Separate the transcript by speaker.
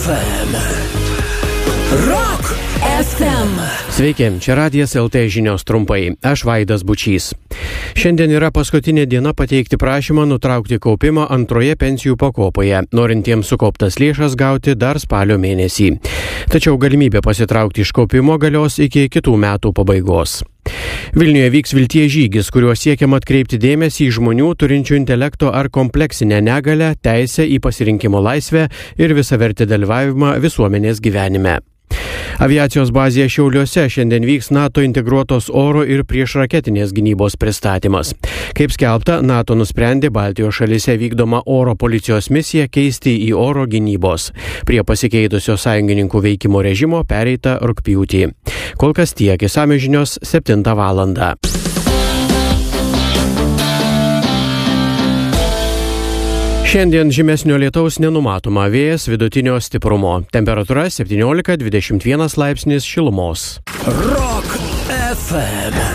Speaker 1: FM. Rock FM.
Speaker 2: Sveiki, čia Radijas LT žinios trumpai. Aš Vaidas Bučys. Šiandien yra paskutinė diena pateikti prašymą nutraukti kaupimą antroje pensijų pakopoje, norintiems sukauptas lėšas gauti dar spalio mėnesį. Tačiau galimybė pasitraukti iš kaupimo galios iki kitų metų pabaigos. Vilniuje vyks vilties žygis, kuriuo siekiama atkreipti dėmesį į žmonių turinčių intelekto ar kompleksinę negalią, teisę į pasirinkimo laisvę ir visavertį dalyvavimą visuomenės gyvenime. Aviacijos bazėje Šiauliuose šiandien vyks NATO integruotos oro ir priešraketinės gynybos pristatymas. Kaip skelbta, NATO nusprendė Baltijos šalyse vykdomą oro policijos misiją keisti į oro gynybos. Prie pasikeitusio sąjungininkų veikimo režimo pereita rugpjūtį. Kol kas tiek, išsamios žinios 7 valandą. Šiandien žymesnio lietaus nenumatoma, vėjas vidutinio stiprumo. Temperatūra 17-21 laipsnis šilumos.
Speaker 1: Rock FM.